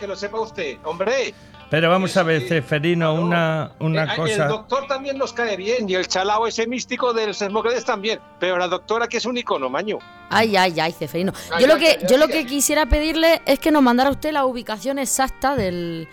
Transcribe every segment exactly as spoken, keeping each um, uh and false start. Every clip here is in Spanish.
que lo sepa usted, hombre. Pero vamos a ver, Ceferino, claro. una, una el, cosa... El doctor también nos cae bien, y el chalao ese místico del Sesmócrates también, pero la doctora que es un icono, maño. Ay, ay, ay, Ceferino. Ay, yo lo ay, que, ay, yo ay, lo ay. que quisiera pedirle es que nos mandara usted la ubicación exacta del,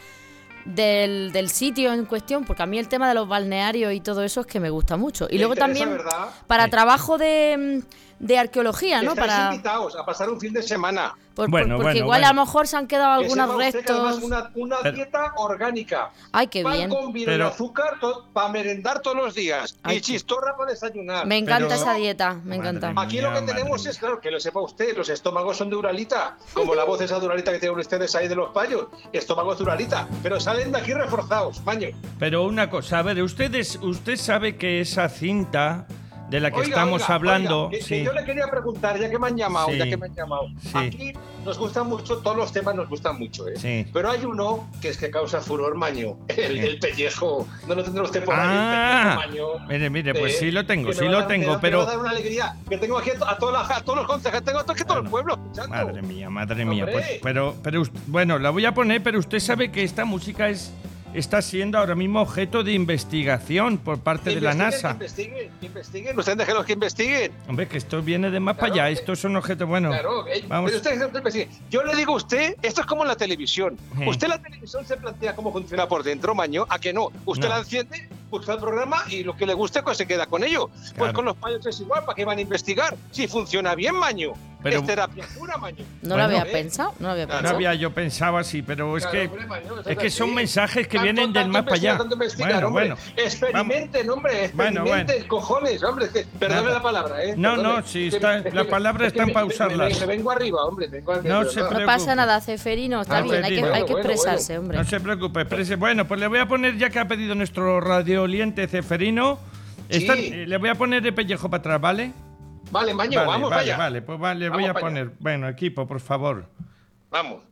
del, del sitio en cuestión, porque a mí el tema de los balnearios y todo eso es que me gusta mucho. Y ¿Te luego interesa, también verdad? para Sí. trabajo de, de arqueología, ¿no? Estáis Para invitados a pasar un fin de semana. por- por- Bueno, porque bueno, igual bueno. a lo mejor se han quedado Que algunos sepa usted que además restos. una, una Pero- dieta orgánica. Ay, qué Pan bien. con vino Pero- y azúcar para merendar todos los días. Ay, y chistorra para desayunar. Me encanta Pero- esa dieta, me Madre encanta. mía. Aquí lo que Madre tenemos mía. es, claro, que lo sepa usted, los estómagos son de Uralita, como la voz esa de Uralita que tienen ustedes ahí de los payos, estómagos de Uralita, pero salen de aquí reforzados, maño. Pero una cosa, a ver, ustedes, usted sabe que esa cinta de la que Oiga, estamos oiga, hablando... oiga, que- sí. que yo le quería preguntar, ya que me han llamado, Sí. ya que me han llamado, Sí. aquí nos gustan mucho, todos los temas nos gustan mucho, ¿eh? Sí. Pero hay uno que es que causa furor, maño, el, Sí. el pellejo, no lo tendrá usted por ahí, Ah, el pellejo, maño. mire, mire, pues Eh, sí lo tengo, que me sí va a lo dar- me tengo, va- me pero... va a dar una alegría, que tengo aquí a, to- a, toda la- a todos los consejeros, tengo a to- que todo el Bueno, pueblo escuchando. Madre mía, madre mía. Hombre. Pues, pero, pero, ust- bueno, la voy a poner, pero usted sabe que esta música es está siendo ahora mismo objeto de investigación por parte de la Investiguen, NASA. Investiguen, investiguen, ustedes déjenlos que investiguen. Hombre, que esto viene de más Claro, para allá. eh, Estos son objetos, bueno, Claro, eh, vamos. pero ustedes déjenlos que investiguen. Yo le digo a usted, esto es como en la televisión. Sí. Usted la televisión se plantea cómo funciona por dentro, maño, a que no. Usted No. la enciende, busca el programa y lo que le guste, pues se queda con ello. Pues Claro. con los payos es igual, ¿para qué van a investigar? Si funciona bien, maño. Pero- Es terapia pura, maño. No Bueno, lo había eh. pensado, no lo había Claro. No pensado. había yo pensado así, pero es Claro, que hombre, maño, eso es que así. son mensajes que Tanto- vienen del tanto más para allá. investigar, tanto investigar, Bueno, hombre. bueno. Experimenten, hombre, Bueno, experimenten, bueno. cojones, hombre. que- Perdone Nada. la palabra, ¿eh? No, Perdone. no, sí, Es está- es las palabras es que están me- para me- usarlas. Me, me vengo arriba, hombre. Vengo arriba, No de se verdad. No preocupe. pasa nada, Ceferino, está Ah, bien, hay que, Ceferino. hay que Bueno, expresarse, hombre. No se preocupe, exprese. Bueno, pues le voy a poner, ya que ha pedido nuestro radiooliente Ceferino, esta- Sí. eh, le voy a poner el pellejo para atrás, ¿vale? Vale, maño, vale, vamos vale, para allá. vale, pues vale, le Vamos voy a para allá. poner. Bueno, equipo, por favor. Vamos.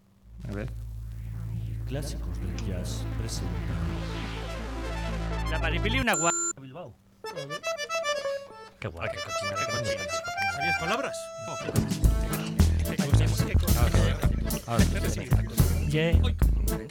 A ver. Clásicos del Jazz presenta La maripili una guapa. Bilbao. Qué guay, qué cochina, qué cochina. ¿Sabías palabras? Oh, qué cochina. Qué cochina, qué cochina. Ahora, ahora, ahora. Yeah.